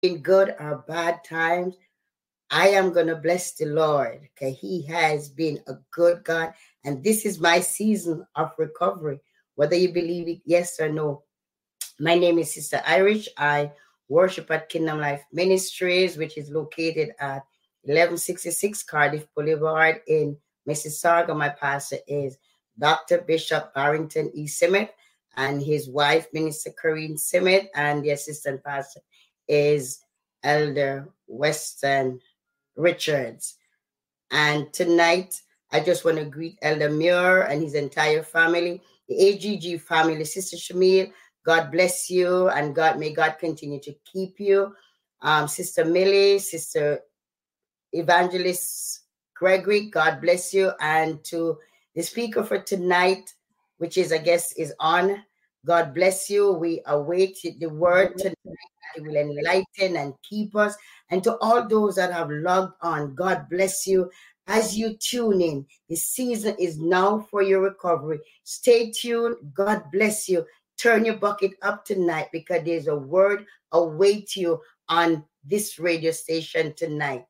in good or bad times, I am going to bless the Lord. Okay. He has been a good God. And this is my season of recovery, whether you believe it, yes or no. My name is Sister Irish. I worship at Kingdom Life Ministries, which is located at 1166 Cardiff Boulevard in Mississauga. My pastor is Dr. Bishop Barrington E. Simmet and his wife, Minister Corinne Simmet, and the assistant pastor is Elder Weston Richards. And tonight, I just want to greet Elder Muir and his entire family, the AGG family, Sister Shamil. God bless you, and may God continue to keep you. Sister Millie, Sister Evangelist Gregory, God bless you. And to the speaker for tonight, which is, I guess, is on, God bless you. We await the word tonight. It will enlighten and keep us. And to all those that have logged on, God bless you. As you tune in, the season is now for your recovery. Stay tuned. God bless you. Turn your bucket up tonight, because there's a word await you on this radio station tonight.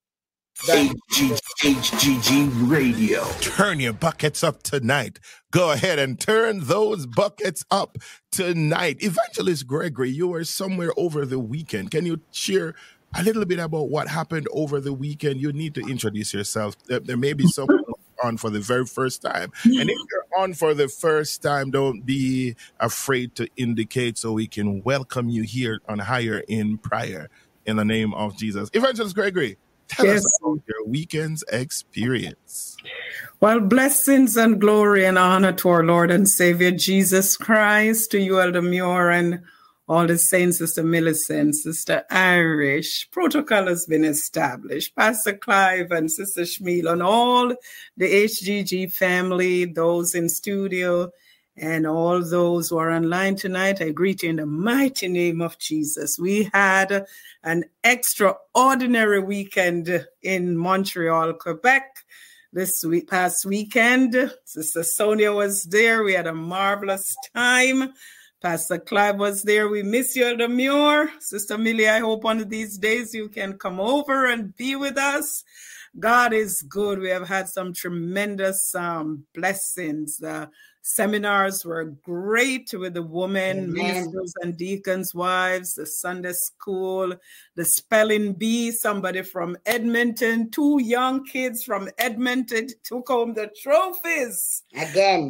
HGG Radio. Turn your buckets up tonight. Go ahead and turn those buckets up tonight. Evangelist Gregory, you were somewhere over the weekend. Can you share a little bit about what happened over the weekend? You need to introduce yourself. There may be someone on for the very first time. And if you're on for the first time, don't be afraid to indicate so we can welcome you here on Higher in Prayer in the name of Jesus. Evangelist Gregory, tell us about your weekend's experience. Well, blessings and glory and honor to our Lord and Savior Jesus Christ, to you, Elder Muir, and all the saints, Sister Millicent, Sister Irish. Protocol has been established. Pastor Clive and Sister Shmeel and all the HGG family, those in studio, and all those who are online tonight, I greet you in the mighty name of Jesus. We had an extraordinary weekend in Montreal, Quebec. This past weekend, Sister Sonia was there. We had a marvelous time. Pastor Clive was there. We miss you, Elder Muir. Sister Millie, I hope one of these days you can come over and be with us. God is good. We have had some tremendous blessings. The seminars were great with the women, ministers and deacons' wives, the Sunday school, the spelling bee, somebody from Edmonton, 2 young kids from Edmonton took home the trophies. Again.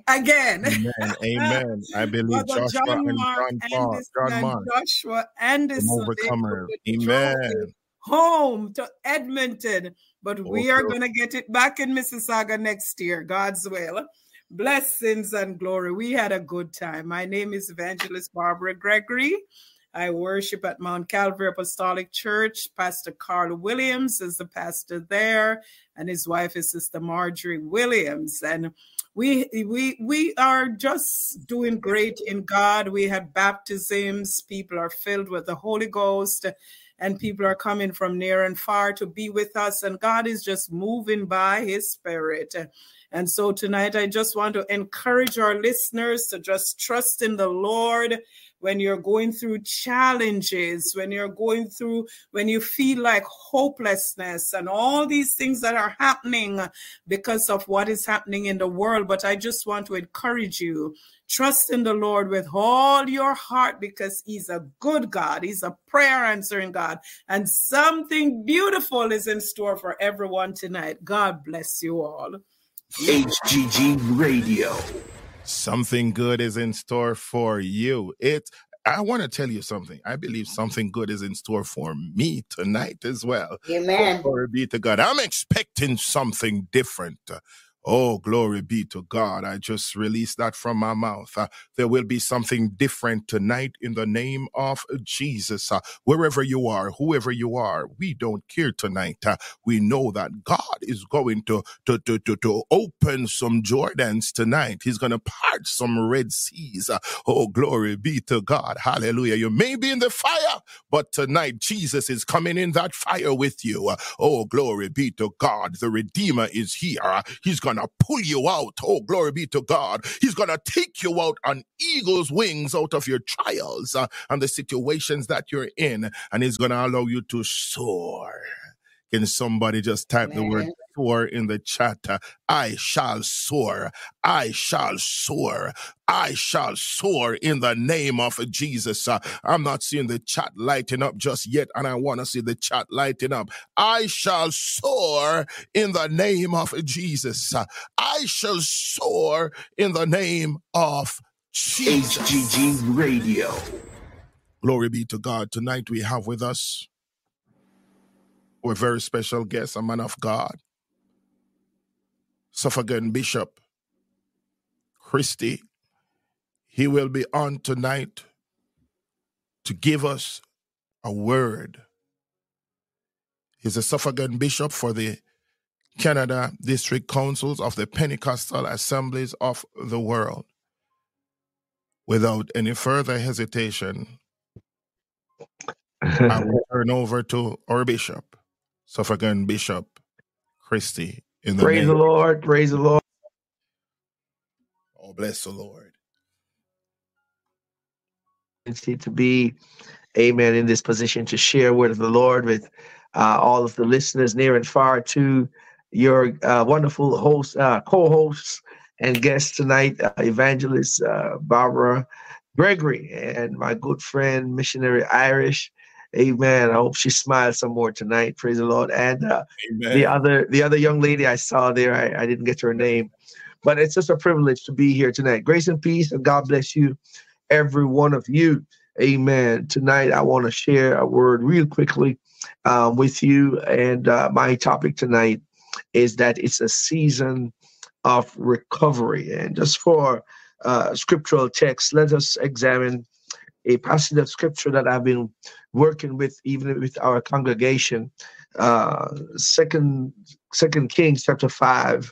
Amen. I believe Joshua and John Mark. Joshua Anderson. Overcomer. Amen. Home to Edmonton. But we are going to get it back in Mississauga next year, God's will. Blessings and glory. We had a good time. My name is Evangelist Barbara Gregory. I worship at Mount Calvary Apostolic Church. Pastor Carl Williams is the pastor there, and his wife is Sister Marjorie Williams. And we are just doing great in God. We had baptisms. People are filled with the Holy Ghost, and people are coming from near and far to be with us. And God is just moving by his Spirit. And so tonight, I just want to encourage our listeners to just trust in the Lord when you're going through challenges, when you feel like hopelessness and all these things that are happening because of what is happening in the world. But I just want to encourage you, trust in the Lord with all your heart, because he's a good God. He's a prayer answering God. And something beautiful is in store for everyone tonight. God bless you all. HGG Radio. Something good is in store for you. I want to tell you something. I believe something good is in store for me tonight as well. Amen. Glory be to God. I'm expecting something different. Oh, glory be to God. I just released that from my mouth. There will be something different tonight in the name of Jesus. Wherever you are, whoever you are, we don't care tonight. We know that God is going to open some Jordans tonight. He's going to part some Red Seas. Oh, glory be to God. Hallelujah. You may be in the fire, but tonight Jesus is coming in that fire with you. Oh, glory be to God. The Redeemer is here. He's going to to pull you out. Oh, glory be to God. He's going to take you out on eagle's wings out of your trials and the situations that you're in. And he's going to allow you to soar. Can somebody just type the word soar in the chat? I shall soar. I shall soar. I shall soar in the name of Jesus. I'm not seeing the chat lighting up just yet, and I want to see the chat lighting up. I shall soar in the name of Jesus. I shall soar in the name of Jesus. HGG Radio. Glory be to God. Tonight we have with us a very special guest, a man of God, Suffragan Bishop Christy. He will be on tonight to give us a word. He's a Suffragan Bishop for the Canada District Councils of the Pentecostal Assemblies of the World. Without any further hesitation, I will turn over to our Bishop, Suffragan Bishop Christy. In the Praise name. the Lord. Praise the Lord. Oh, bless the Lord. To be, amen, in this position to share word of the Lord with all of the listeners near and far, to your wonderful host, co-hosts and guests tonight, Evangelist Barbara Gregory, and my good friend, Missionary Irish. Amen. I hope she smiles some more tonight. Praise the Lord. And the other young lady I saw there, I didn't get her name, but it's just a privilege to be here tonight. Grace and peace, and God bless you, every one of you. Amen. Tonight, I want to share a word real quickly with you. And my topic tonight is that it's a season of recovery. And just for scriptural text, let us examine a passage of scripture that I've been working with, even with our congregation, Second Kings chapter 5,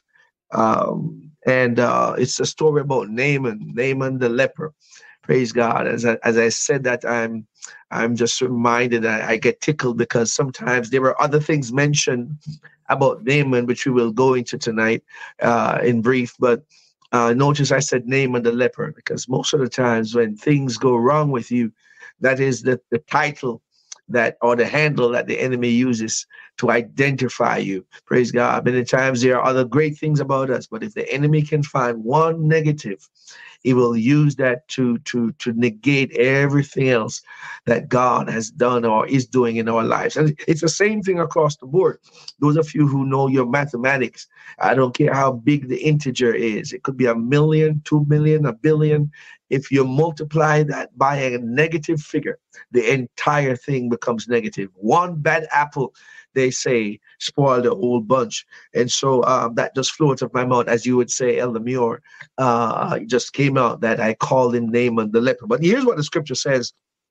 and it's a story about Naaman the leper. Praise God. As I said that, I'm just reminded, I get tickled because sometimes there were other things mentioned about Naaman, which we will go into tonight in brief, but notice I said Naaman the leper, because most of the times when things go wrong with you, that is the title that, or the handle that the enemy uses to identify you. Praise God. Many times there are other great things about us, but if the enemy can find one negative, he will use that to negate everything else that God has done or is doing in our lives. And it's the same thing across the board. Those of you who know your mathematics, I don't care how big the integer is. It could be 1 million, 2 million, 1 billion. If you multiply that by a negative figure, the entire thing becomes negative. One bad apple, they say, spoil the whole bunch. And so that just flew out of my mouth, as you would say, Elder Muir. It just came out that I called him Naaman the leper. But here's what the scripture says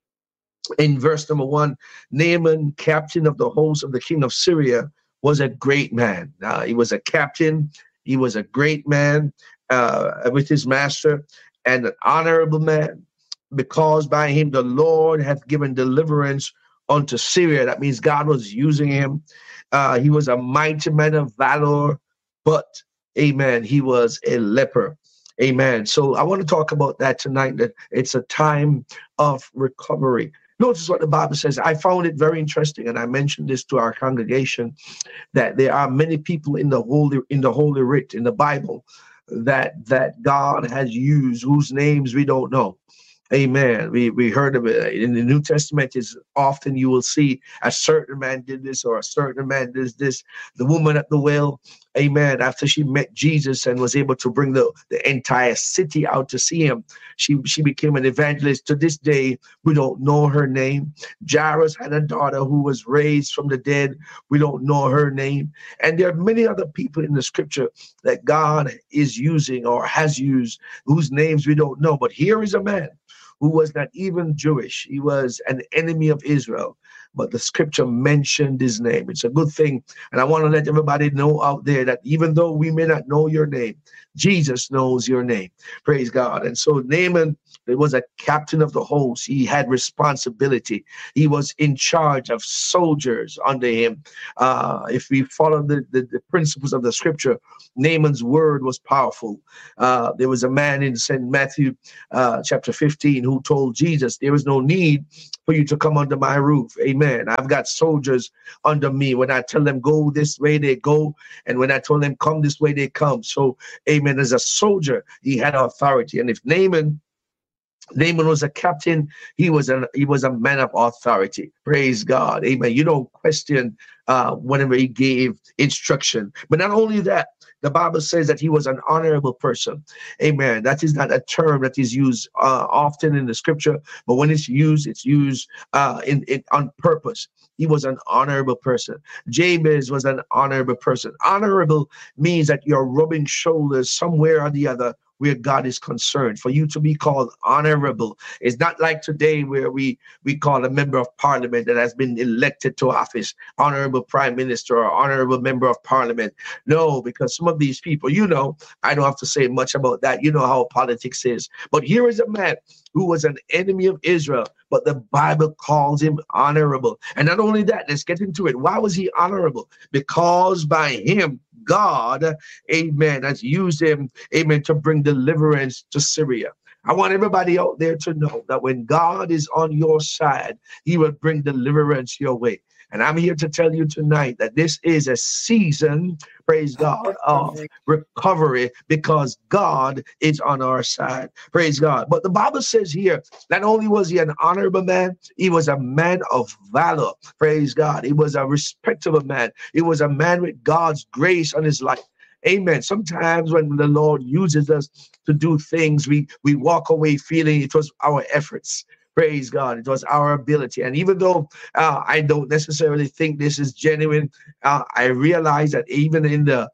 in verse number 1. Naaman, captain of the host of the king of Syria, was a great man. He was a captain. He was a great man with his master, and an honorable man, because by him the Lord hath given deliverance unto Syria. That means God was using him. He was a mighty man of valor, but, amen, he was a leper. Amen. So I want to talk about that tonight, that it's a time of recovery. Notice what the Bible says. I found it very interesting, and I mentioned this to our congregation, that there are many people in the Holy Writ, in the Bible, that God has used, whose names we don't know. Amen. We heard of it in the New Testament. Is often you will see a certain man did this or a certain man did this. The woman at the well, amen, after she met Jesus and was able to bring the entire city out to see him, she became an evangelist. To this day, we don't know her name. Jairus had a daughter who was raised from the dead. We don't know her name. And there are many other people in the scripture that God is using or has used, whose names we don't know. But here is a man who was not even Jewish. He was an enemy of Israel, but the scripture mentioned his name. It's a good thing. And I want to let everybody know out there that even though we may not know your name, Jesus knows your name. Praise God. And so Naaman, it was a captain of the host. He had responsibility. He was in charge of soldiers under him. If we follow the principles of the scripture, Naaman's word was powerful. There was a man in St. Matthew chapter 15 who told Jesus, there is no need for you to come under my roof. Amen. I've got soldiers under me. When I tell them go this way, they go. And when I told them come this way, they come. So, amen, as a soldier, he had authority. And if Naaman was a captain, he was a man of authority. Praise God. Amen. You don't question whenever he gave instruction. But not only that, the Bible says that he was an honorable person. Amen. That is not a term that is used often in the scripture, but when it's used on purpose. He was an honorable person. Jabez was an honorable person. Honorable means that you're rubbing shoulders somewhere or the other where God is concerned. For you to be called honorable, it's not like today where we call a member of parliament that has been elected to office honorable prime minister or honorable member of parliament. No, because some of these people, I don't have to say much about that. You know how politics is. But here is a man who was an enemy of Israel, but the Bible calls him honorable. And not only that, let's get into it. Why was he honorable? Because by him, God, amen, has used him, amen, to bring deliverance to Syria. I want everybody out there to know that when God is on your side, he will bring deliverance your way. And I'm here to tell you tonight that this is a season, praise God, of recovery because God is on our side. Praise God. But the Bible says here, not only was he an honorable man, he was a man of valor. Praise God. He was a respectable man. He was a man with God's grace on his life. Amen. Sometimes when the Lord uses us to do things, we walk away feeling it was our efforts. Praise God. It was our ability. And even though I don't necessarily think this is genuine, I realize that even in the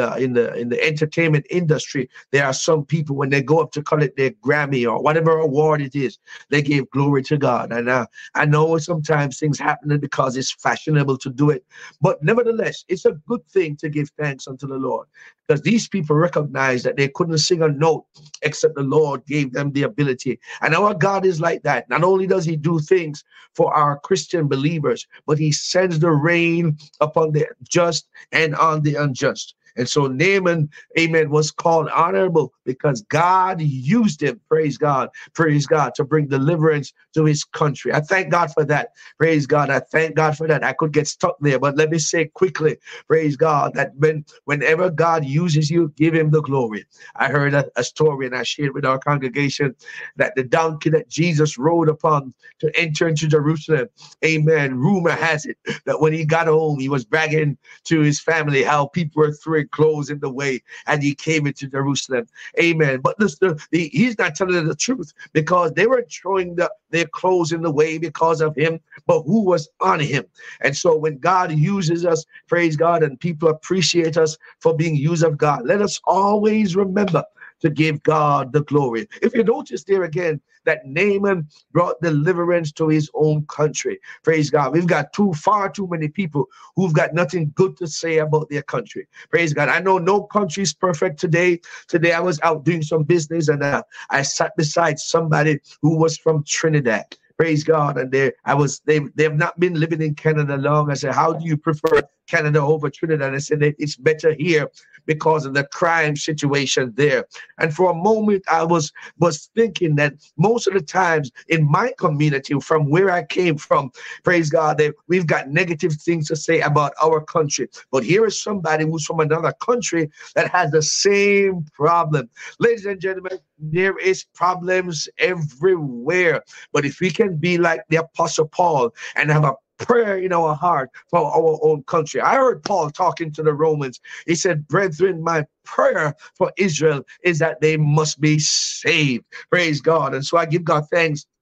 entertainment industry, there are some people when they go up to collect their Grammy or whatever award it is, they give glory to God. And I know sometimes things happen because it's fashionable to do it. But nevertheless, it's a good thing to give thanks unto the Lord. Because these people recognize that they couldn't sing a note except the Lord gave them the ability. And our God is like that. Not only does he do things for our Christian believers, but he sends the rain upon the just and on the unjust. And so Naaman, amen, was called honorable because God used him, praise God, to bring deliverance to his country. I thank God for that. Praise God. I thank God for that. I could get stuck there, but let me say quickly, praise God, that whenever God uses you, give him the glory. I heard a story and I shared with our congregation that the donkey that Jesus rode upon to enter into Jerusalem, amen, rumor has it that when he got home, he was bragging to his family how people were throwing clothes in the way and he came into Jerusalem. Amen. But he's not telling the truth because they were throwing their clothes in the way because of him, but who was on him. And so when God uses us, praise God, and people appreciate us for being used of God, let us always remember to give God the glory. If you notice there again, that Naaman brought deliverance to his own country. Praise God. We've got far too many people who've got nothing good to say about their country. Praise God. I know no country is perfect today. Today I was out doing some business and I sat beside somebody who was from Trinidad. Praise God. And they have not been living in Canada long. I said, how do you prefer Canada over Trinidad? I said, it's better here because of the crime situation there. And for a moment, I was thinking that most of the times in my community, from where I came from, praise God, that we've got negative things to say about our country. But here is somebody who's from another country that has the same problem. Ladies and gentlemen, there is problems everywhere. But if we can be like the Apostle Paul and have a prayer in our heart for our own country. I heard Paul talking to the Romans. He said, brethren, my prayer for Israel is that they must be saved. Praise God. And so I give God thanks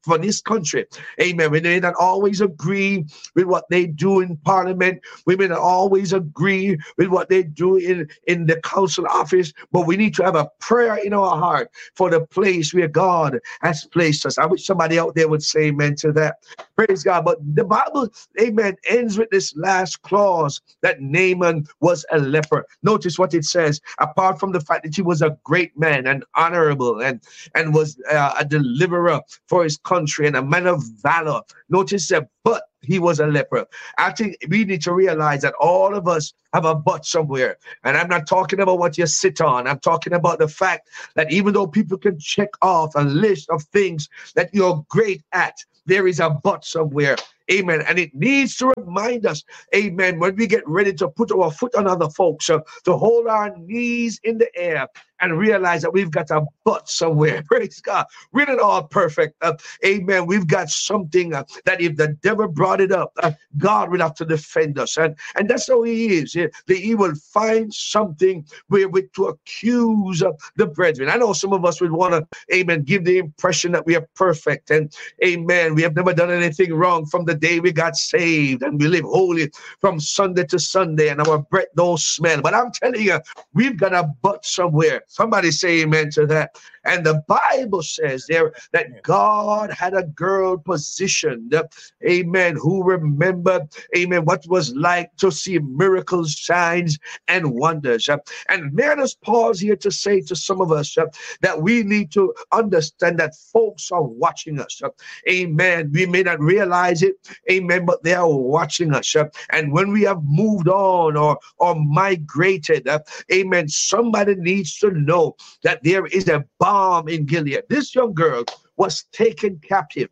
for this country. Amen. We may not always agree with what they do in Parliament. We may not always agree with what they do in the council office, but we need to have a prayer in our heart for the place where God has placed us. I wish somebody out there would say amen to that. Praise God. But the Bible, amen, ends with this last clause that Naaman was a leper. Notice what it says. Apart from the fact that he was a great man and honorable and was a deliverer for his country and a man of valor. Notice that, but he was a leper. I think we need to realize that all of us have a butt somewhere. And I'm not talking about what you sit on. I'm talking about the fact that even though people can check off a list of things that you're great at, there is a butt somewhere. Amen. And it needs to remind us, amen, when we get ready to put our foot on other folks, to hold our knees in the air and realize that we've got a butt somewhere. Praise God. We're not all perfect. Amen. We've got something that if the devil brought it up, God will have to defend us. And that's how he is. He will find something with to accuse the brethren. I know some of us would want to, amen, give the impression that we are perfect. And amen, we have never done anything wrong from the day we got saved. And we live holy from Sunday to Sunday. And our breath don't smell. But I'm telling you, we've got a butt somewhere. Somebody say amen to that. And the Bible says there that God had a girl positioned, amen, who remembered, amen, what was like to see miracles, signs, and wonders. And may I just pause here to say to some of us that we need to understand that folks are watching us. Amen. We may not realize it, amen, but they are watching us. And when we have moved on or migrated, amen, somebody needs to know that there is a bomb in Gilead. This young girl was taken captive.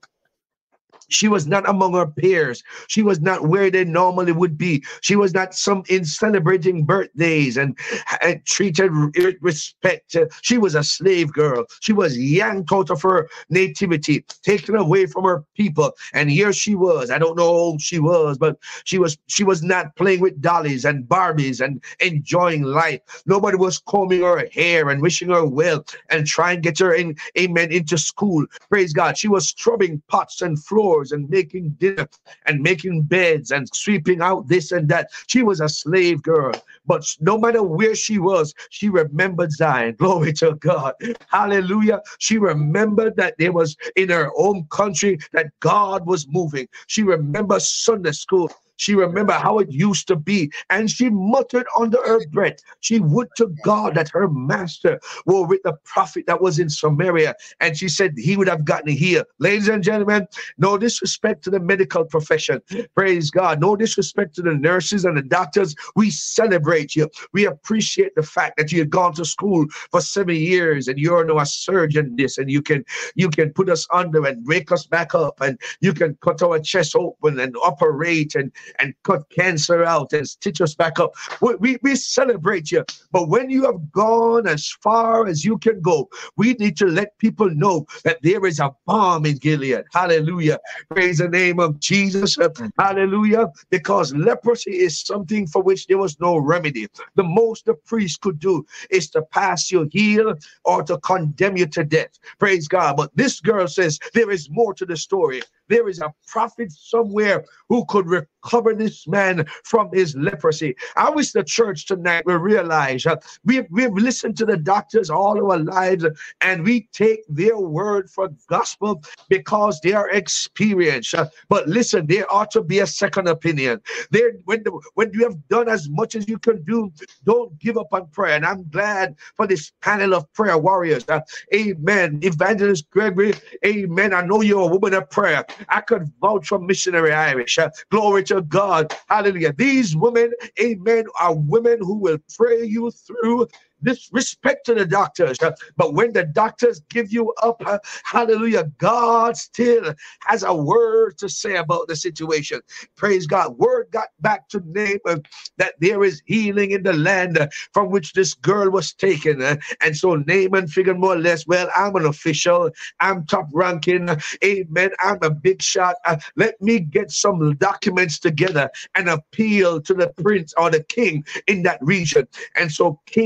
She was not among her peers. She was not where they normally would be. She was not in celebrating birthdays and treated with respect. She was a slave girl. She was yanked out of her nativity, taken away from her people. And here she was. I don't know how old she was, but she was not playing with dollies and Barbies and enjoying life. Nobody was combing her hair and wishing her well and trying to get her in, amen, into school. Praise God. She was scrubbing pots and floors and making dinner and making beds and sweeping out this and that. She was a slave girl, but no matter where she was, she remembered Zion. Glory to God. Hallelujah. She remembered that there was in her home country that God was moving. She remembered Sunday school. She remembered how it used to be, and she muttered under her breath. She would to God that her master were with the prophet that was in Samaria, and she said he would have gotten healed. Ladies and gentlemen, no disrespect to the medical profession. Praise God. No disrespect to the nurses and the doctors. We celebrate you. We appreciate the fact that you had gone to school for 7 years and you're now a surgeon this, and you can put us under and wake us back up, and you can cut our chest open and operate and cut cancer out and stitch us back up. We celebrate you. But when you have gone as far as you can go, we need to let people know that there is a balm in Gilead. Hallelujah. Praise the name of Jesus. Hallelujah. Because leprosy is something for which there was no remedy. The most the priest could do is to pass you heal or to condemn you to death. Praise God. But this girl says there is more to the story. There is a prophet somewhere who could recover this man from his leprosy. I wish the church tonight will realize we've listened to the doctors all our lives, and we take their word for gospel because they are experienced. But listen, there ought to be a second opinion. When you have done as much as you can do, don't give up on prayer. And I'm glad for this panel of prayer warriors. Amen. Evangelist Gregory, amen. I know you're a woman of prayer. I could vouch for Missionary Irish. Glory to God. Hallelujah. These women, amen, are women who will pray you through. This respect to the doctors, but when the doctors give you up, hallelujah, God still has a word to say about the situation. Praise God. Word got back to Naaman that there is healing in the land from which this girl was taken. And so Naaman figured more or less, well, I'm an official. I'm top ranking. Amen. I'm a big shot. Let me get some documents together and appeal to the prince or the king in that region. And so king to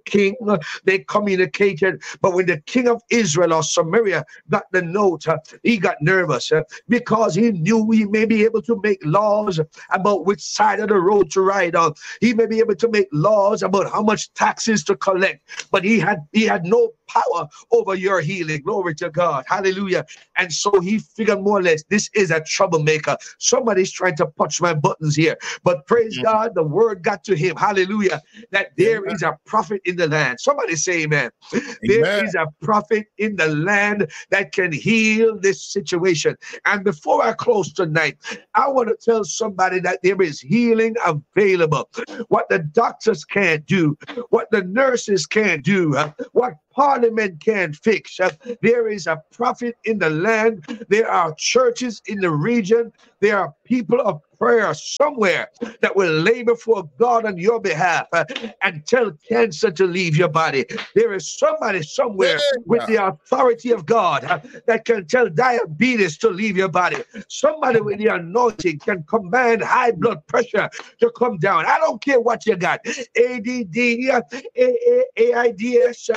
king. They communicated. But when the king of Israel or Samaria got the note, he got nervous because he knew he may be able to make laws about which side of the road to ride on. He may be able to make laws about how much taxes to collect, but he had no power over your healing. Glory to God. Hallelujah. And so he figured more or less, this is a troublemaker. Somebody's trying to punch my buttons here. But praise God, the word got to him. Hallelujah. That there is a prophet in the land. Somebody say amen. There is a prophet in the land that can heal this situation. And before I close tonight, I want to tell somebody that there is healing available. What the doctors can't do, what the nurses can't do, what Parliament can't fix. There is a prophet in the land. There are churches in the region. There are people of prayer somewhere that will labor for God on your behalf and tell cancer to leave your body. There is somebody somewhere with the authority of God that can tell diabetes to leave your body. Somebody with the anointing can command high blood pressure to come down. I don't care what you got. ADD, AIDS,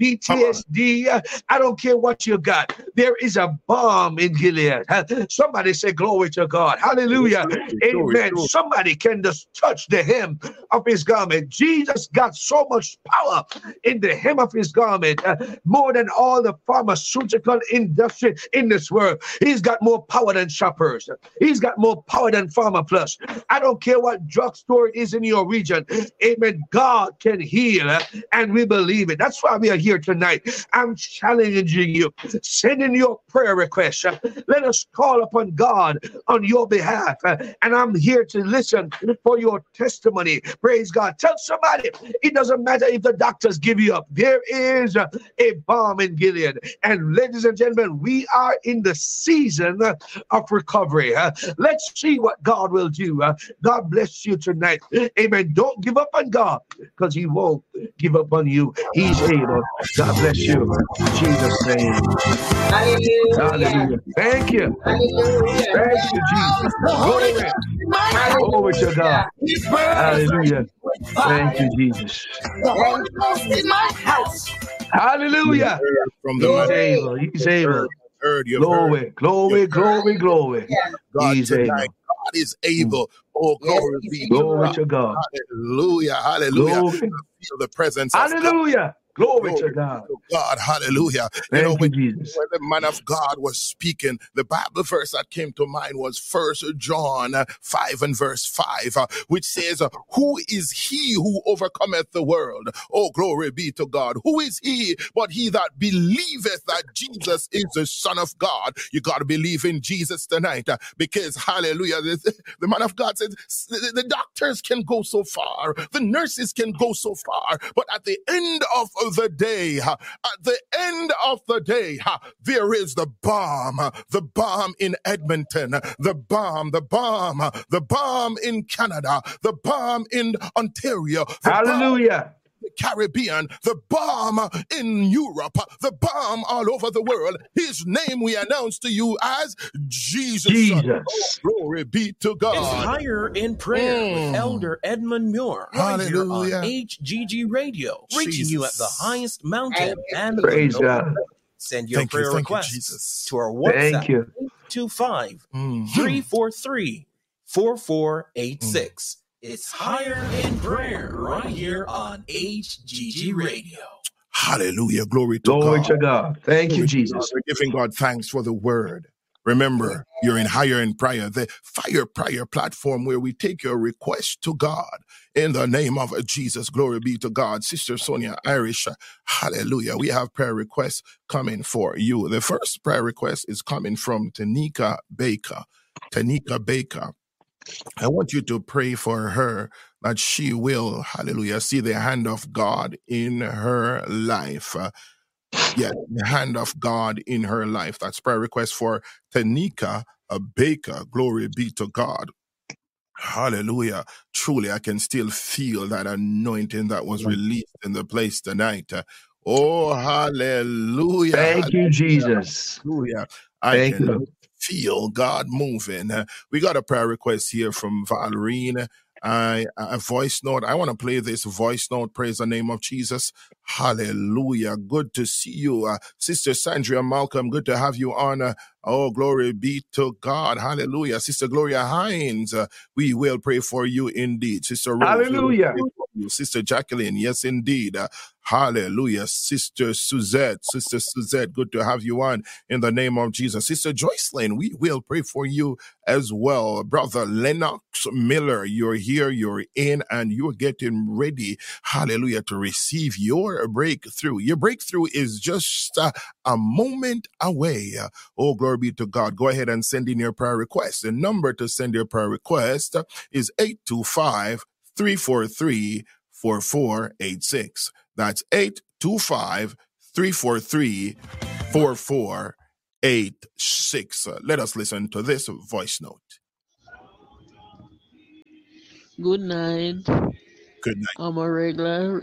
PTSD. I don't care what you got. There is a balm in Gilead. Somebody say glory to God. Hallelujah. Amen. Somebody can just touch the hem of his garment. Jesus got so much power in the hem of his garment, more than all the pharmaceutical industry in this world. He's got more power than Shoppers. He's got more power than Pharma Plus. I don't care what drugstore it is in your region. Amen. God can heal, and we believe it. That's why we are here tonight. I'm challenging you. Send in your prayer requests. Let us call upon God on your behalf. And I'm here to listen for your testimony. Praise God. Tell somebody, it doesn't matter if the doctors give you up. There is a balm in Gilead. And ladies and gentlemen, we are in the season of recovery. Let's see what God will do. God bless you tonight. Amen. Don't give up on God, because he won't give up on you. He's able. God bless you. In Jesus' name. Hallelujah. Hallelujah. Thank you. Hallelujah. Thank you, Jesus. Glory. Glory to God. Hallelujah. Thank you, Jesus. The Holy Ghost in my house. Hallelujah. From He's the able. He's able. you've Glory, heard. glory, glory, glory. God He's tonight. able. God is able. Oh, glory be to Glory God. to God. Hallelujah. Hallelujah. Glory. Feel the presence of God. Hallelujah. Glory to God. God, hallelujah. Thank you, Jesus. When the man of God was speaking, the Bible verse that came to mind was 1 John 5 and verse 5, which says, who is he who overcometh the world? Oh, glory be to God. Who is he but he that believeth that Jesus is the Son of God? You got to believe in Jesus tonight, because, hallelujah, the man of God says the doctors can go so far, the nurses can go so far, but at the end of the day, there is the balm in Edmonton, the balm in Canada, the balm in Ontario, the Hallelujah. the Caribbean, the balm in Europe, the balm all over the world. His name we announce to you as Jesus. Oh, glory be to God. It's Higher in Prayer with Elder Edmund Muir, right here on HGG Radio, reaching you at the highest mountain and praise God. Send your prayer requests to our WhatsApp 825-343-4486. It's Higher in Prayer right here on HGG Radio. Hallelujah. Glory to Glory God. to God. Thank you, Jesus. We're giving God thanks for the word. Remember, you're in Higher in Prayer, the fire prayer platform where we take your request to God in the name of Jesus. Glory be to God. Sister Sonia Irish, hallelujah. We have prayer requests coming for you. The first prayer request is coming from Tanika Baker. Tanika Baker. I want you to pray for her that she will, hallelujah, see the hand of God in her life. The hand of God in her life. That's prayer request for Tanika Baker. Glory be to God. Hallelujah. Truly, I can still feel that anointing that was released in the place tonight. Oh, hallelujah. Thank you, Jesus. Hallelujah. Thank you. Feel God moving. We got a prayer request here from Valerine. a voice note. I want to play this voice note. Praise the name of Jesus. Hallelujah. Good to see you. Sister Sandria Malcolm, good to have you on. Oh, glory be to God. Hallelujah. Sister Gloria Hines, we will pray for you indeed. Sister Rose, hallelujah. Sister Jacqueline, yes, indeed. Hallelujah. Sister Suzette, good to have you on in the name of Jesus. Sister Joycelyn, we will pray for you as well. Brother Lennox Miller, you're here, you're in, and you're getting ready, hallelujah, to receive your breakthrough. Your breakthrough is just a moment away. Oh, glory be to God. Go ahead and send in your prayer request. The number to send your prayer request is 825-343-4486. That's 825-343-4486. Let us listen to this voice note. Good night. Good night. I'm a regular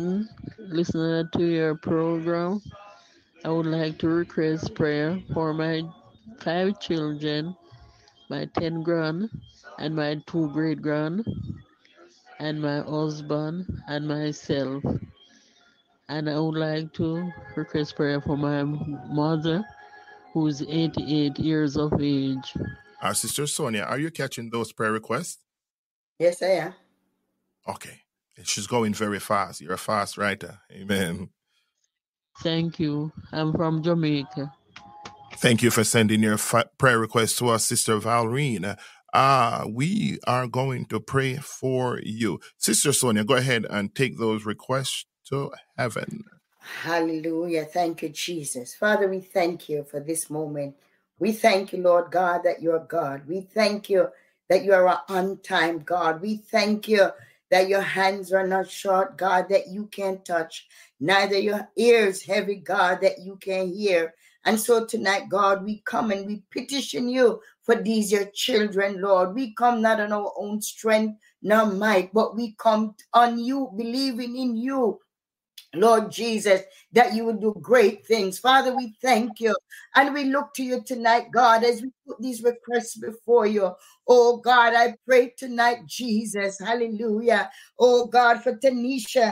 listener to your program. I would like to request prayer for my 5 children, my 10 grand, and my 2 great grand, and my husband and myself. And I would like to request prayer for my mother, who's 88 years of age. Our Sister Sonia, are you catching those prayer requests? Yes, I am. Okay. She's going very fast. You're a fast writer. Amen. Thank you. I'm from Jamaica. Thank you for sending your prayer request to us, Sister Valrine. We are going to pray for you. Sister Sonia, go ahead and take those requests to heaven. Hallelujah. Thank you, Jesus. Father, we thank you for this moment. We thank you, Lord God, that you're God. We thank you that you are an on-time God. We thank you that your hands are not short, God, that you can't touch, neither your ears heavy, God, that you can hear. And so tonight, God, we come and we petition you for these your children, Lord. We come not on our own strength nor might, but we come on you, believing in you, Lord Jesus, that you will do great things. Father, we thank you. And we look to you tonight, God, as we put these requests before you. Oh, God, I pray tonight, Jesus. Hallelujah. Oh, God, for Tanisha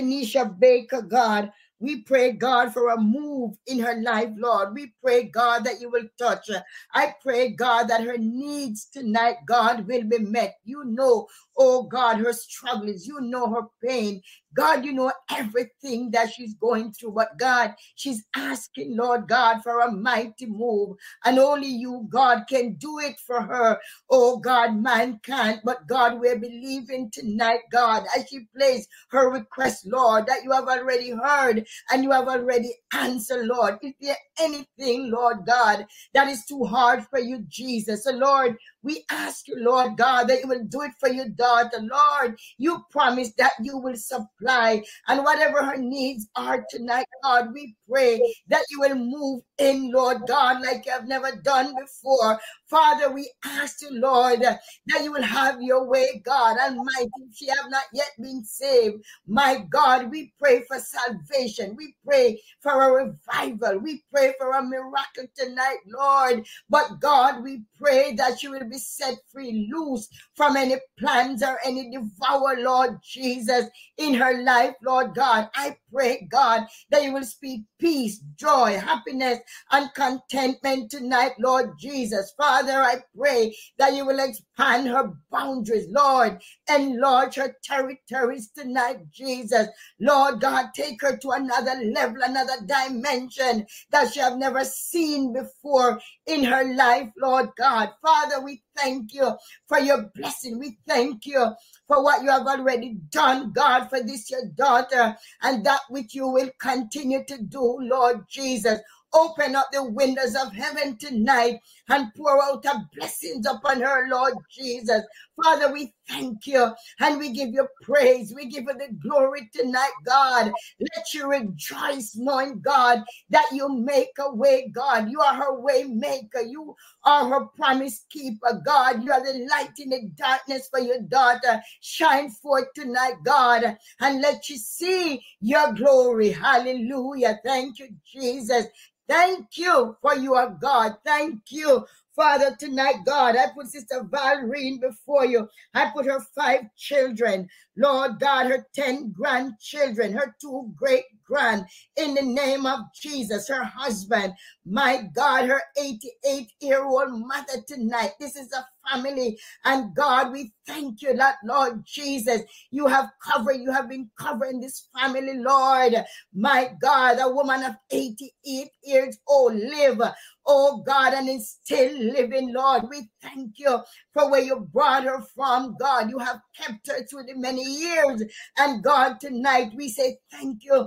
Baker, God. We pray, God, for a move in her life, Lord. We pray, God, that you will touch her. I pray, God, that her needs tonight, God, will be met. You know, oh, God, her struggles. You know her pain. God, you know everything that she's going through. But, God, she's asking, Lord God, for a mighty move. And only you, God, can do it for her. Oh, God, man can't. But, God, we're believing tonight, God, as she plays her request, Lord, that you have already heard and you have already answered, Lord. Is there anything, Lord God, that is too hard for you, Jesus? So, Lord, we ask you, Lord God, that you will do it for your daughter. Lord, you promised that you will supply. And whatever her needs are tonight, God, we pray that you will move in, Lord God, like you have never done before. Father, we ask you, Lord, that you will have your way, God Almighty. If she have not yet been saved, my God, we pray for salvation. We pray for a revival. We pray for a miracle tonight, Lord. But God, we pray that you will be set free, loose from any plans or any devour, Lord Jesus, in her life, Lord God. I pray, God, that you will speak peace, joy, happiness, and contentment tonight, Lord Jesus. Father, I pray that you will expand her boundaries, Lord, enlarge her territories tonight, Jesus. Lord God, take her to another level, another dimension that she have never seen before in her life, Lord God. Father, we thank you for your blessing. We thank you for what you have already done, God, for this your daughter, and that which you will continue to do, Lord Jesus. Open up the windows of heaven tonight and pour out a blessings upon her, Lord Jesus. Father, we thank you and we give you praise. We give you the glory tonight, God. Let you rejoice knowing, God, that you make a way, God. You are her way maker. You are her promise keeper, God. You are the light in the darkness for your daughter. Shine forth tonight, God, and let you see your glory. Hallelujah. Thank you, Jesus. Thank you for you are God. Thank you Father, tonight, God, I put Sister Valreen before you. I put her 5 children, Lord God, her 10 grandchildren, her 2 great-grand, in the name of Jesus, her husband, my God, her 88-year-old mother tonight. This is a family, and God, we thank you that, Lord Jesus, you have been covering this family, Lord. My God, a woman of 88 years old live, oh God, and is still living, Lord. We thank you for where you brought her from, God. You have kept her through the many years, and God, tonight we say thank you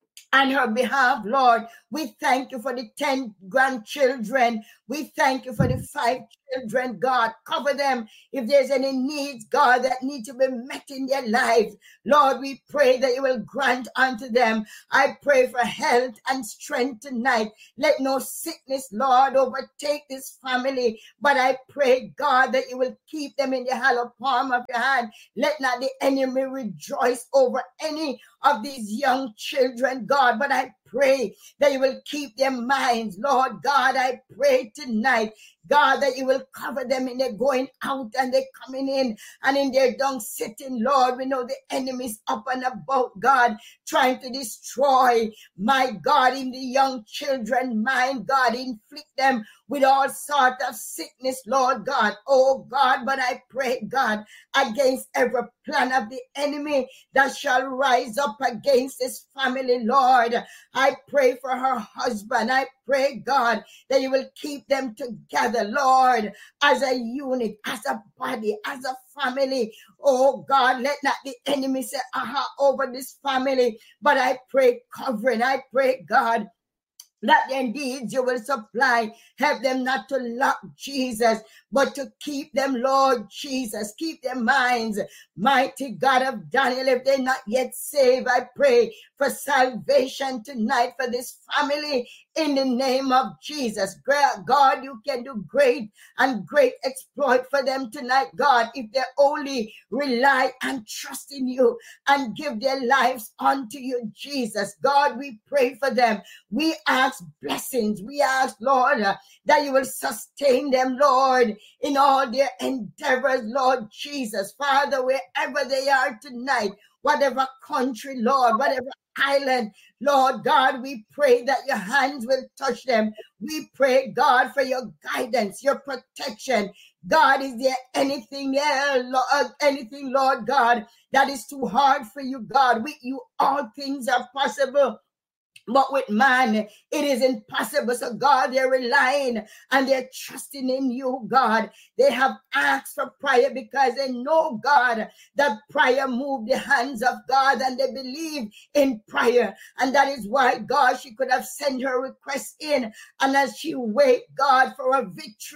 on her behalf, Lord. We thank you for the 10 grandchildren. We thank you for the 5 children, God. Cover them if there's any needs, God, that need to be met in their lives. Lord, we pray that you will grant unto them. I pray for health and strength tonight. Let no sickness, Lord, overtake this family. But I pray, God, that you will keep them in the hollow palm of your hand. Let not the enemy rejoice over any of these young children, God. But I pray that you will keep their minds, Lord God. I pray tonight, God, that you will cover them in their going out and their coming in and in their down sitting, Lord. We know the enemy's up and about, God, trying to destroy, my God, in the young children mind, God, inflict them with all sort of sickness, Lord God. Oh God, but I pray, God, against every plan of the enemy that shall rise up against this family, Lord. I pray for her husband. I pray, God, that you will keep them together, Lord, as a unit, as a body, as a family. Oh God, let not the enemy say, aha, over this family. But I pray covering. I pray, God, that indeed you will supply. Help them not to lock Jesus, but to keep them, Lord Jesus. Keep their minds. Mighty God of Daniel, if they're not yet saved, I pray for salvation tonight for this family in the name of Jesus. God, you can do great and great exploit for them tonight, God, if they only rely and trust in you and give their lives unto you, Jesus. God, we pray for them. We ask blessings. We ask, Lord, that you will sustain them, Lord, in all their endeavors, Lord Jesus. Father, wherever they are tonight, whatever country, Lord, whatever island, Lord God, we pray that your hands will touch them. We pray, God, for your guidance, your protection. God, is there anything there, Lord, anything, Lord God, that is too hard for you, God? With you, all things are possible. But with man, it is impossible. So God, they're relying and they're trusting in you, God. They have asked for prayer because they know, God, that prayer moved the hands of God and they believe in prayer. And that is why, God, she could have sent her request in. And as she wait, God, for her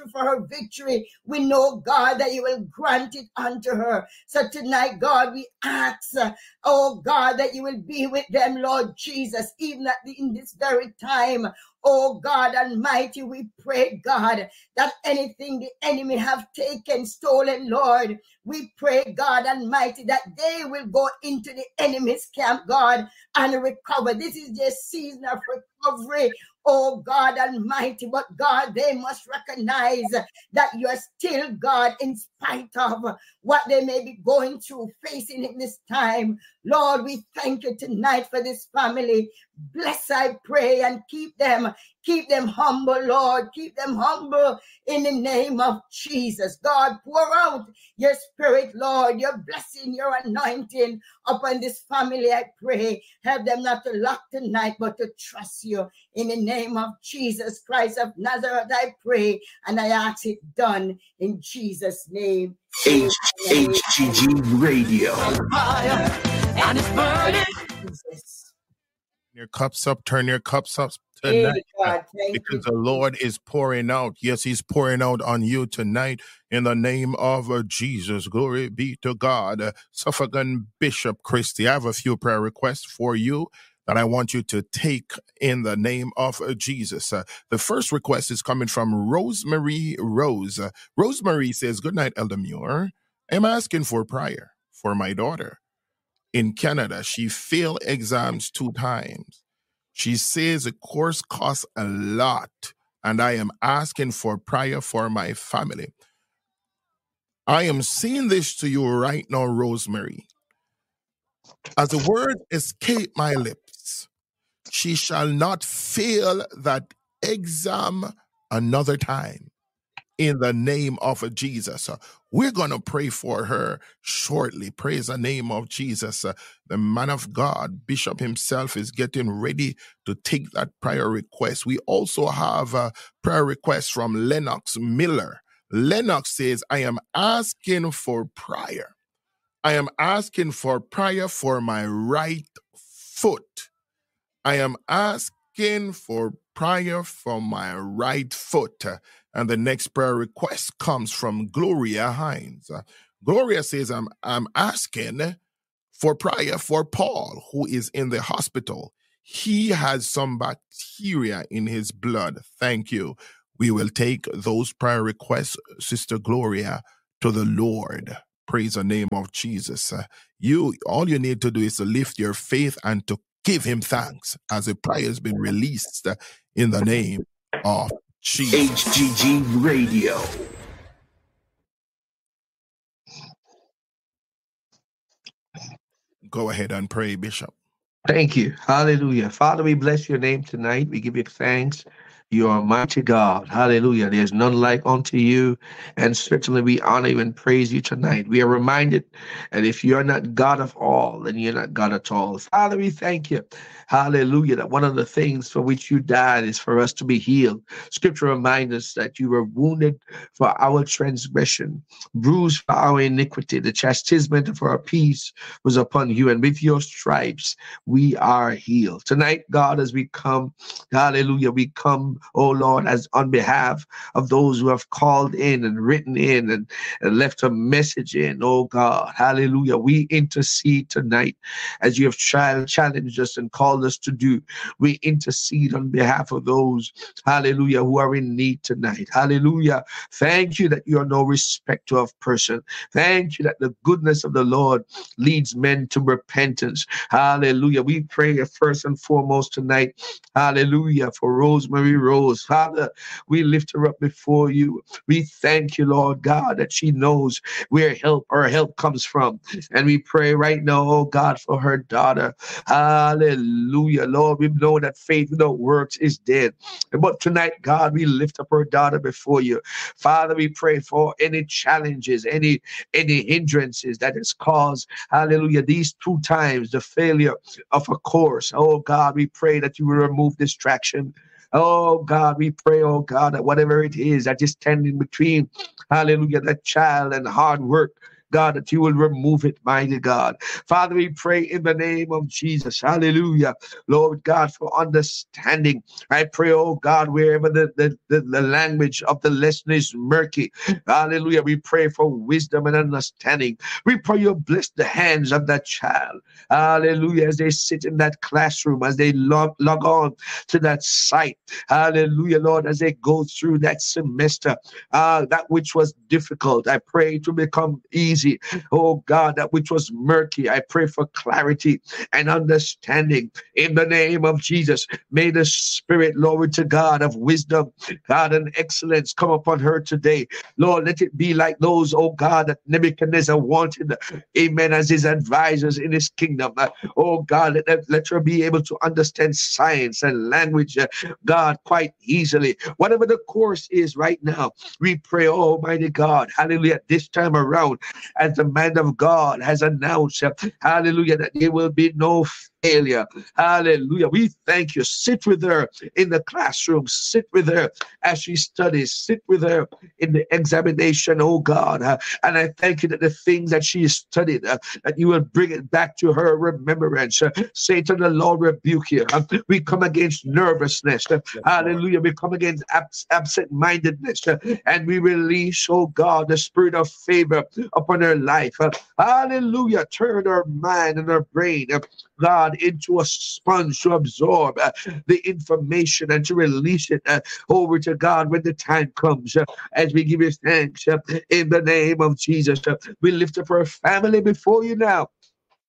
victory, we know, God, that you will grant it unto her. So tonight, God, we ask, oh God, that you will be with them, Lord Jesus, even in this very time. Oh God Almighty, we pray, God, that anything the enemy have taken, stolen, Lord, we pray, God Almighty, that they will go into the enemy's camp, God, and recover. This is their season of recovery. Oh God Almighty, but God, they must recognize that you are still God in spite of what they may be going through, facing in this time. Lord, we thank you tonight for this family. Bless, I pray, and keep them humble, Lord. Keep them humble in the name of Jesus. God, pour out your spirit, Lord, your blessing, your anointing upon this family, I pray. Help them not to lock tonight, but to trust you. In the name of Jesus Christ of Nazareth, I pray, and I ask it done in Jesus' name. HGG Radio. And it's burning. Your cups up, turn your cups up tonight, because the Lord is pouring out. Yes, he's pouring out on you tonight in the name of Jesus. Glory be to God. Suffragan Bishop Christie, I have a few prayer requests for you that I want you to take in the name of Jesus. The first request is coming from Rosemary Rose. Rosemary says, good night, Elder Muir. I'm asking for prayer for my daughter. In Canada, she failed exams 2 times. She says the course costs a lot and I am asking for prayer for my family. I am saying this to you right now, Rosemary. As the word escape my lips, she shall not fail that exam another time. In the name of Jesus. We're going to pray for her shortly. Praise the name of Jesus. The man of God, Bishop himself, is getting ready to take that prayer request. We also have a prayer request from Lennox Miller. Lennox says, I am asking for prayer. I am asking for prayer for my right foot. I am asking for prayer for my right foot. And the next prayer request comes from Gloria Hines. Gloria says, I'm asking for prayer for Paul, who is in the hospital. He has some bacteria in his blood. Thank you. We will take those prayer requests, Sister Gloria, to the Lord. Praise the name of Jesus. All you need to do is to lift your faith and to give him thanks as the prayer has been released in the name of Jesus. HGG Radio. Go ahead and pray, Bishop. Thank you. Hallelujah. Father, we bless your name tonight. We give you thanks. You are mighty God. Hallelujah. There's none like unto you. And certainly we honor you and praise you tonight. We are reminded that if you're not God of all, then you're not God at all. Father, we thank you. Hallelujah. That one of the things for which you died is for us to be healed. Scripture reminds us that you were wounded for our transgression, bruised for our iniquity. The chastisement of our peace was upon you. And with your stripes, we are healed. Tonight, God, as we come, hallelujah, we come, oh Lord, as on behalf of those who have called in and written in and left a message in, oh God, hallelujah. We intercede tonight as you have challenged us and called us to do. We intercede on behalf of those, hallelujah, who are in need tonight. Hallelujah. Thank you that you are no respecter of person. Thank you that the goodness of the Lord leads men to repentance. Hallelujah. We pray first and foremost tonight, hallelujah, for Rosemary Rose. Father, we lift her up before you. We thank you, Lord God, that she knows where her help comes from. And we pray right now, oh God, for her daughter. Hallelujah. Lord, we know that faith without works is dead. But tonight, God, we lift up her daughter before you. Father, we pray for any challenges, any hindrances that has caused, hallelujah, these 2 times the failure of a course. Oh God, we pray that you will remove distraction. Oh God, we pray, oh God, that whatever it is that is standing between, hallelujah, that child and hard work, God, that you will remove it, mighty God. Father, we pray in the name of Jesus. Hallelujah. Lord God, for understanding. I pray, oh God, wherever the language of the lesson is murky. Hallelujah. We pray for wisdom and understanding. We pray you bless the hands of that child. Hallelujah. As they sit in that classroom, as they log on to that site. Hallelujah, Lord, as they go through that semester, that which was difficult, I pray to become easy. Oh God, that which was murky, I pray for clarity and understanding in the name of Jesus. May the Spirit, Lord, to God, of wisdom, God, and excellence come upon her today. Lord, let it be like those, oh God, that Nebuchadnezzar wanted, amen, as his advisors in his kingdom. Oh God, let her be able to understand science and language, God, quite easily. Whatever the course is right now, we pray, Almighty God, hallelujah, this time around, as the man of God has announced, hallelujah, that there will be no failure. Hallelujah. We thank you. Sit with her in the classroom. Sit with her as she studies. Sit with her in the examination, oh God. And I thank you that the things that she studied, that you will bring it back to her remembrance. Satan, the Lord rebuke you. We come against nervousness. Hallelujah. We come against absent-mindedness. And we release, oh God, the spirit of favor upon her life. Hallelujah. Turn her mind and her brain, God, into a sponge to absorb the information and to release it over to God when the time comes. As we give you thanks in the name of Jesus, we lift up our family before you now.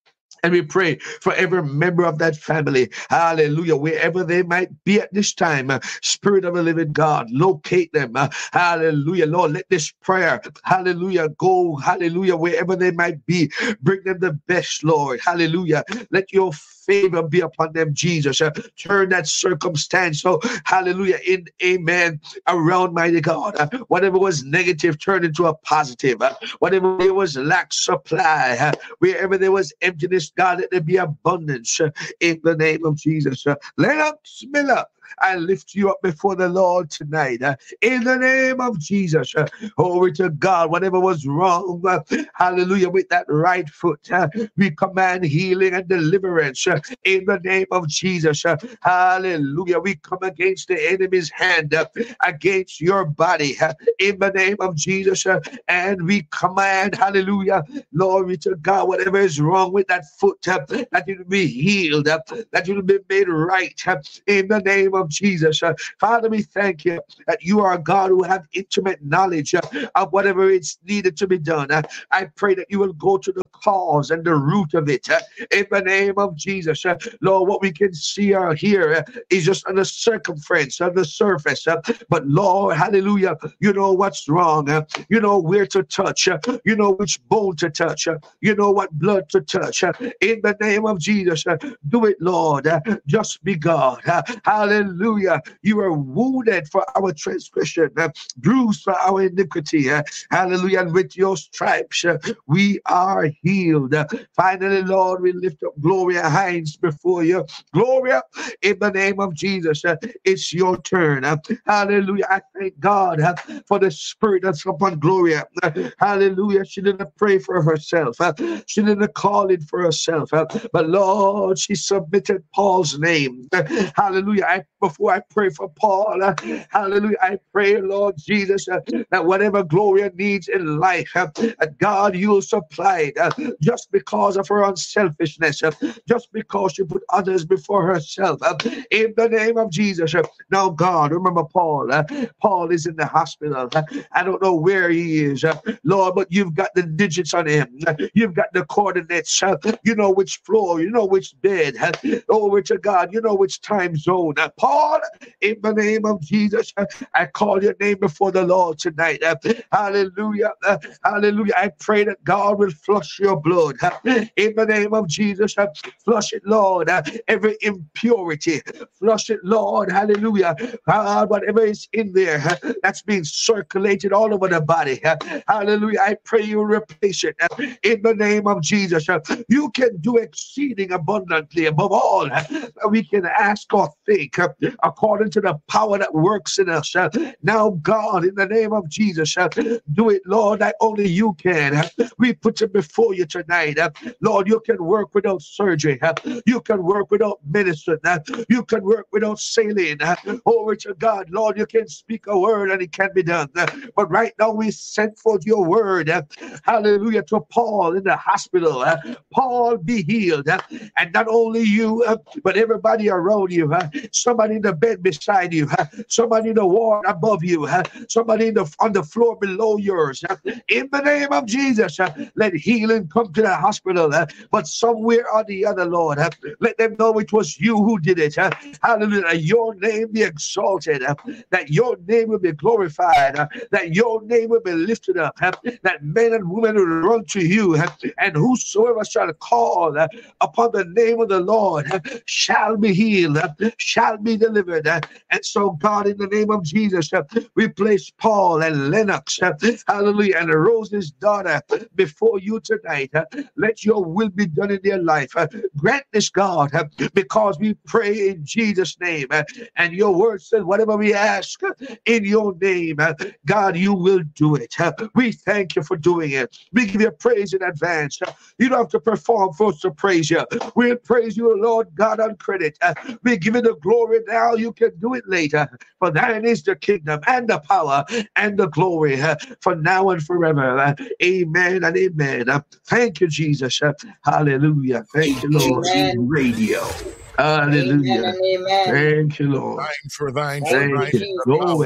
And we pray for every member of that family. Hallelujah. Wherever they might be at this time, Spirit of the living God, locate them. Hallelujah. Lord, let this prayer, hallelujah, go, hallelujah, wherever they might be. Bring them the best, Lord. Hallelujah. Let your favor be upon them, Jesus. Turn that circumstance, so hallelujah, in amen, around, mighty God. Whatever was negative, turn into a positive. Whatever there was lack, supply. Wherever there was emptiness, God, let there be abundance in the name of Jesus. Lennox Miller, I lift you up before the Lord tonight in the name of Jesus. Glory to God. Whatever was wrong, hallelujah, with that right foot, we command healing and deliverance in the name of Jesus. Hallelujah. We come against the enemy's hand against your body in the name of Jesus. And we command, hallelujah, glory to God, whatever is wrong with that foot, that it will be healed, that it will be made right in the name of Jesus. Father, we thank you that you are a God who have intimate knowledge of whatever is needed to be done. I pray that you will go to the cause and the root of it in the name of Jesus. Lord, what we can see or hear is just on the circumference, on the surface. But Lord, hallelujah, you know what's wrong. You know where to touch. You know which bone to touch. You know what blood to touch. In the name of Jesus, do it, Lord. Just be God. Hallelujah. You are wounded for our transgression, bruised for our iniquity. Hallelujah. And with your stripes, we are healed. Finally, Lord, we lift up Gloria Hines before you. Gloria, in the name of Jesus, it's your turn. Hallelujah. I thank God for the spirit that's upon Gloria. Hallelujah. She didn't pray for herself. She didn't call it for herself. But Lord, she submitted Paul's name. Hallelujah. Before I pray for Paul, hallelujah, I pray, Lord Jesus, that whatever Gloria needs in life, God, you'll supply it just because of her unselfishness, just because she put others before herself. In the name of Jesus. Now, God, remember Paul. Paul is in the hospital. I don't know where he is, Lord, but you've got the digits on him. You've got the coordinates. You know which floor. You know which bed. Over to God. You know which time zone. Paul, in the name of Jesus, I call your name before the Lord tonight. Hallelujah. Hallelujah. I pray that God will flush your blood. In the name of Jesus, flush it, Lord. Every impurity, flush it, Lord. Hallelujah. Whatever is in there that's being circulated all over the body. Hallelujah. I pray you replace it. In the name of Jesus, you can do exceeding abundantly above all that we can ask or think, according to the power that works in us. Now, God, in the name of Jesus, do it, Lord, like only you can. We put it before you tonight. Lord, you can work without surgery. You can work without medicine. You can work without saline. Over to God, Lord, you can speak a word and it can be done. But right now, we send forth your word, hallelujah, to Paul in the hospital. Paul, be healed. And not only you, but everybody around you. Somebody in the bed beside you. Somebody in the ward above you. Somebody on the floor below yours. In the name of Jesus, let healing come to the hospital. But somewhere or the other, Lord, let them know it was you who did it. Hallelujah. Your name be exalted. That your name will be glorified. That your name will be lifted up. That men and women will run to you. And whosoever shall call upon the name of the Lord shall be healed, shall be delivered. And so, God, in the name of Jesus, we place Paul and Lennox, hallelujah, and Rose's daughter before you tonight. Let your will be done in their life. Grant this, God, because we pray in Jesus' name. And your word says, whatever we ask in your name, God, you will do it. We thank you for doing it. We give you praise in advance. You don't have to perform for us to praise you. We'll praise you, Lord God, on credit. We give you the glory now. You can do it later. For thine is the kingdom and the power and the glory for now and forever. Amen and amen. Thank you, Jesus. Hallelujah. Thank you, Lord. Amen. Radio. Hallelujah. Amen. Thank you, Lord. Thine for thine, Thank for thine, you. Glory.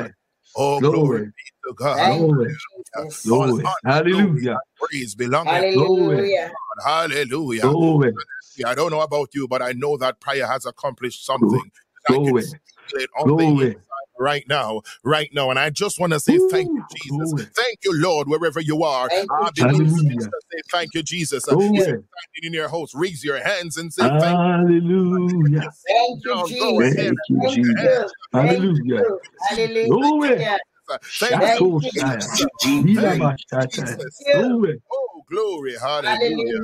Oh, glory be to God. Glory. Glory. Hallelujah. Praise belongs Hallelujah. Hallelujah. Glory. I don't know about you, but I know that prayer has accomplished something. Glory. Glory. Right now. And I just want to say thank you, Jesus. Glory. Thank you, Lord, wherever you are. Hallelujah. Say thank you, Jesus. Glory. In your house, raise your hands and say hallelujah. Thank you, Jesus. Thank you, Jesus. Hallelujah. Hallelujah. Thank you, Jesus. Glory. Oh, glory. Hallelujah.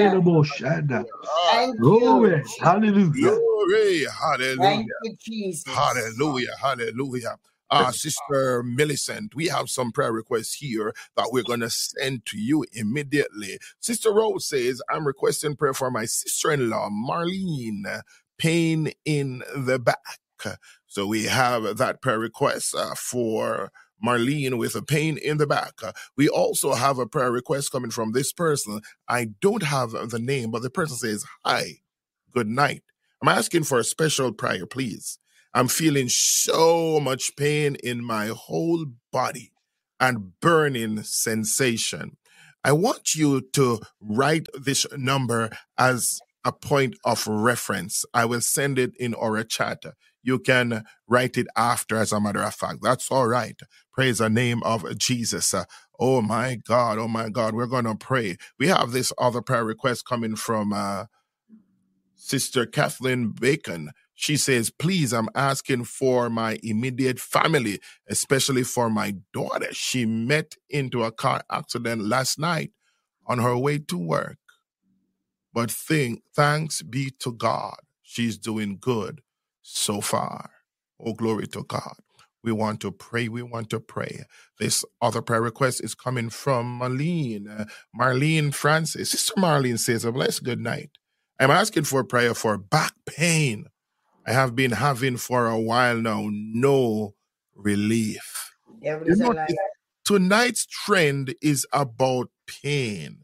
Glory. Hallelujah. Glory. Hallelujah. Thank you, Jesus. Hallelujah. Hallelujah. Sister Millicent, we have some prayer requests here that we're going to send to you immediately. Sister Rose says, I'm requesting prayer for my sister-in-law, Marlene, pain in the back. So we have that prayer request for Marlene with a pain in the back. We also have a prayer request coming from this person. I don't have the name, but the person says, hi, good night. I'm asking for a special prayer, please. I'm feeling so much pain in my whole body and burning sensation. I want you to write this number as a point of reference. I will send it in our chat. You can write it after, as a matter of fact. That's all right. Praise the name of Jesus. Oh my God. We're going to pray. We have this other prayer request coming from Sister Kathleen Bacon. She says, please, I'm asking for my immediate family, especially for my daughter. She met into a car accident last night on her way to work. But thanks be to God, she's doing good so far. Oh, glory to God. We want to pray. This other prayer request is coming from Marlene Francis. Sister Marlene says, a blessed good night. I'm asking for prayer for back pain I have been having for a while now. No relief. Tonight's trend is about pain.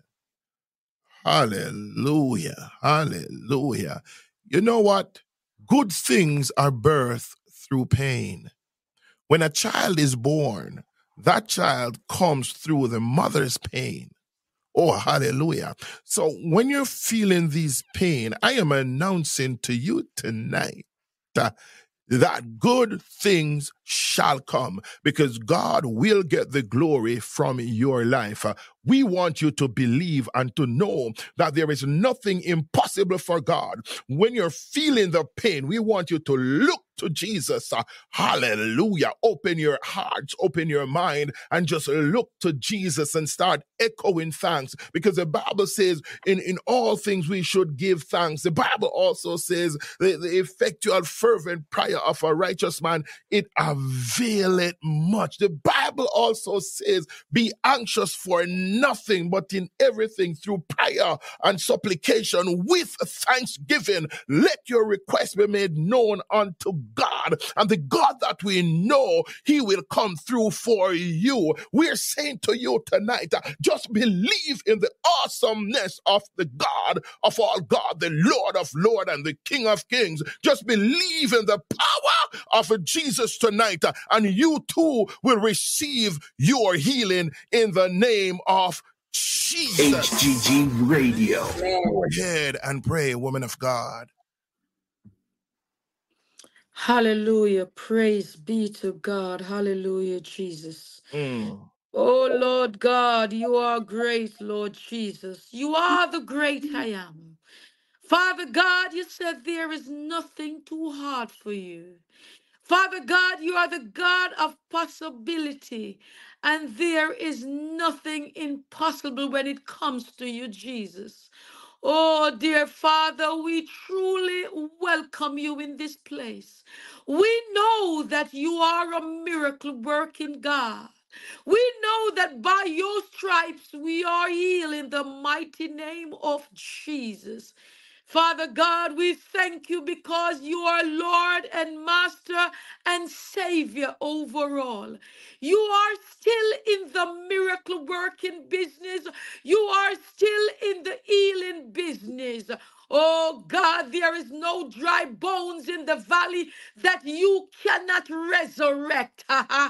Hallelujah. Hallelujah. You know what? Good things are birthed through pain. When a child is born, that child comes through the mother's pain. Oh, hallelujah. So when you're feeling these pain, I am announcing to you tonight that good things shall come because God will get the glory from your life. We want you to believe and to know that there is nothing impossible for God. When you're feeling the pain, we want you to look to Jesus. Hallelujah. Open your hearts, open your mind, and just look to Jesus and start echoing thanks because the Bible says in all things we should give thanks. The Bible also says the effectual fervent prayer of a righteous man, it availeth much. The Bible also says, be anxious for nothing, but in everything through prayer and supplication with thanksgiving, let your request be made known unto God. And the God that we know, he will come through for you. We're saying to you tonight, just believe in the awesomeness of the God of all God, the Lord of Lords and the King of Kings. Just believe in the power of Jesus tonight, and you too will receive your healing in the name of Jesus. HGG Radio. Go ahead and pray, woman of God. Hallelujah. Praise be to God. Hallelujah, Jesus. Oh, Lord God, you are great, Lord Jesus. You are the great I am. Father God, you said there is nothing too hard for you. Father God, you are the God of possibility, and there is nothing impossible when it comes to you, Jesus. Oh, dear Father, we truly welcome you in this place. We know that you are a miracle working God. We know that by your stripes we are healed in the mighty name of Jesus. Father God, we thank you because you are Lord and Master and Savior overall. You are still in the miracle working business. You are still in the healing business. Oh God, there is no dry bones in the valley that you cannot resurrect.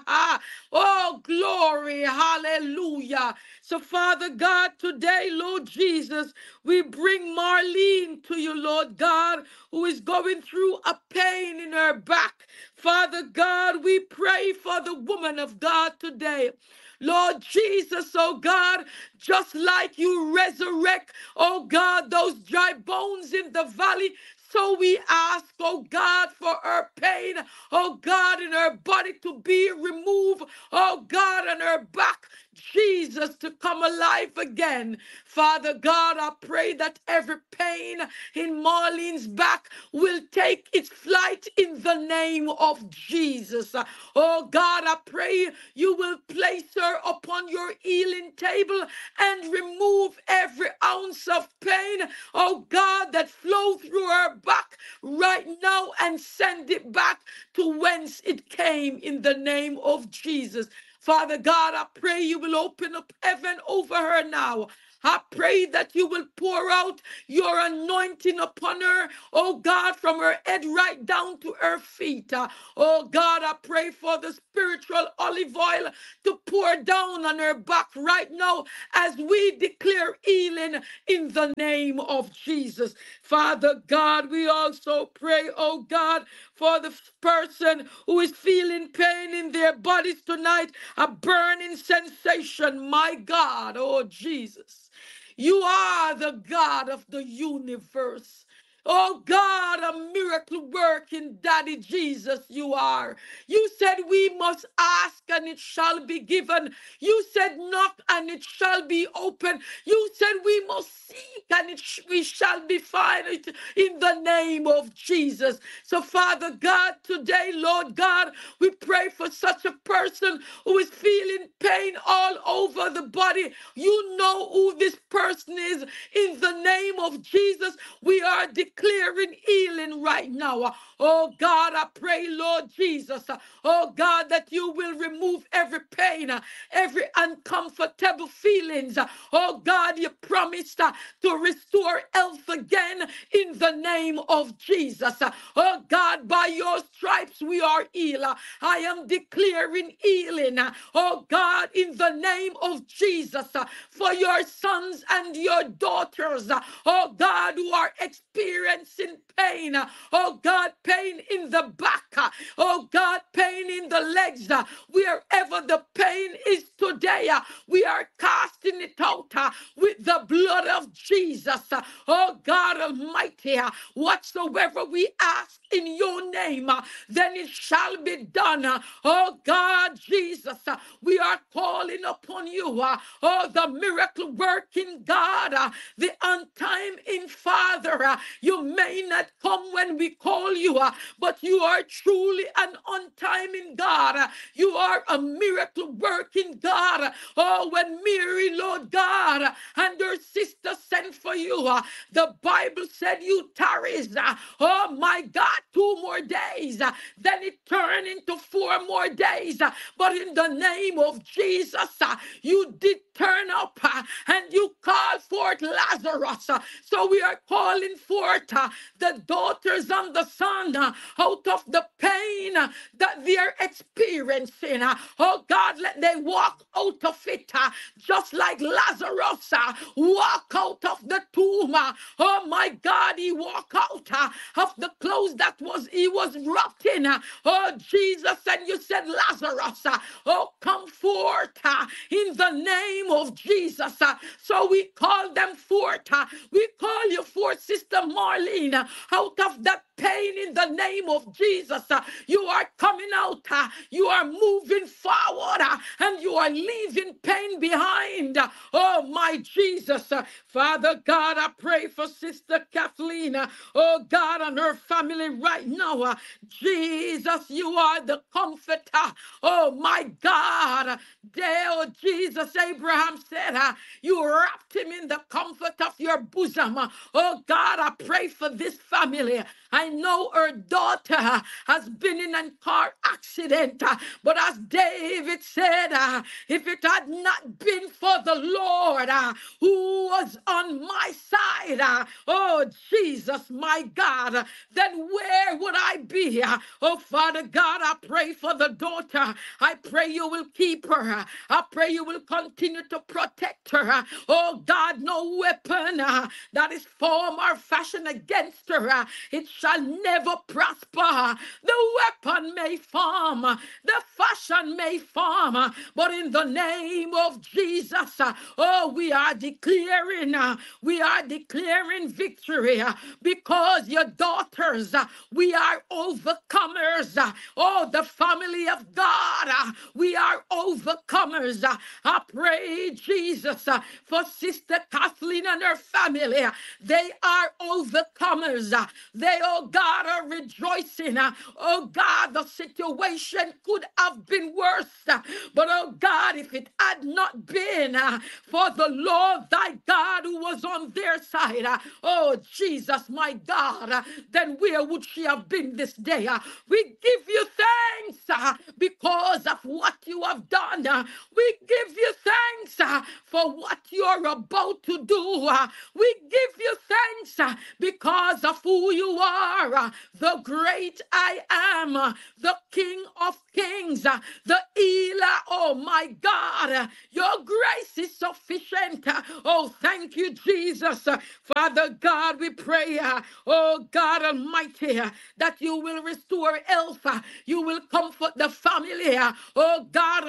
Oh, glory. Hallelujah. So, Father God, today, Lord Jesus, we bring Marlene to you, Lord God, who is going through a pain in her back. Father God, we pray for the woman of God today. Lord Jesus, oh God, just like you resurrect, oh God, those dry bones in the valley, so we ask, oh God, for her pain, oh God, in her body to be removed, oh God, and her back, Jesus, to come alive again. Father God, I pray that every pain in Marlene's back will take its flight in the name of Jesus. Oh God, I pray you will place her upon your healing table and remove every ounce of pain, oh God, that flow through her back right now and send it back to whence it came in the name of Jesus. Father God, I pray you will open up heaven over her now. I pray that you will pour out your anointing upon her, oh God, from her head right down to her feet. Oh God, I pray for the spiritual olive oil to pour down on her back right now as we declare healing in the name of Jesus. Father God, we also pray, oh God, for the person who is feeling pain in their bodies tonight, a burning sensation. My God, oh Jesus. You are the God of the universe. Oh God, a miracle working Daddy Jesus, you are. You said we must ask and it shall be given. You said knock and it shall be open. You said we must seek and we shall be found in the name of Jesus. So Father God, today, Lord God, we pray for such a person who is feeling pain all over the body. You know who this person is. In the name of Jesus, we are declaring healing right now. Oh God, I pray, Lord Jesus, oh God, that you will remove every pain, every uncomfortable feelings. Oh God, you promised to restore health again in the name of Jesus. Oh God, by your stripes we are healed. I am declaring healing, oh God, in the name of Jesus, for your sons and your daughters, oh God, who are experiencing pain, oh God, pain in the back, oh God, pain in the legs, wherever the pain is today, we are casting it out with the blood of Jesus. Oh God Almighty, whatsoever we ask in your name, then it shall be done. Oh God Jesus, we are calling upon you, oh the miracle working God, the on time in Father. You may not come when we call you, but you are truly an on time in God. You are a miracle working God. Oh, when Mary, Lord God, and her sister sent for you, the Bible said you tarries. Oh my God, 2 more days. Then it turned into 4 more days. But in the name of Jesus, you did turn up and you called forth Lazarus. So we are calling forth the daughters and the son out of the pain that they're experiencing. Oh God, let they walk out of it just like Lazarus walk out of the tomb. Oh my God, he walked out of the clothes that he was wrapped in. Oh Jesus, and you said, Lazarus, oh come forth in the name of Jesus. So we call them forth. We call you forth, Sister Marlene, out of that pain in the name of Jesus. You are coming out. You are moving forward and you are leaving pain behind. Oh my Jesus. Father God, I pray for Sister Kathleen. Oh God, and her family right now. Jesus, you are the comforter. Oh my God. Oh Jesus, Abraham said, you wrapped him in the comfort of your bosom. Oh God, I pray for this family. I know her daughter has been in a car accident. But as David said, if it had not been for the Lord who was on my side, oh Jesus, my God, then where would I be? Oh Father God, I pray for the daughter. I pray you will keep her. I pray you will continue to protect her. Oh God, no weapon that is formed or fashioned against her, it shall never prosper. The weapon may form, the fashion may form, but in the name of Jesus, oh, we are declaring victory because your daughters, we are overcomers. Oh, the family of God, we are overcomers. I pray, Jesus, for Sister Kathleen and her family. They are overcomers. They, oh God, are rejoicing. Oh God, the situation could have been worse. But oh God, if it had not been for the Lord thy God who was on their side, oh Jesus, my God, then where would she have been this day? We give you thanks because of what you have done. We give you thanks for what you're about to do. We give you thanks because of who you are, the great I am, the King of Kings, the healer. Oh my God, your grace is sufficient. Oh, thank you, Jesus. Father God, we pray, oh God Almighty, that you will restore health. You will comfort the family. Oh God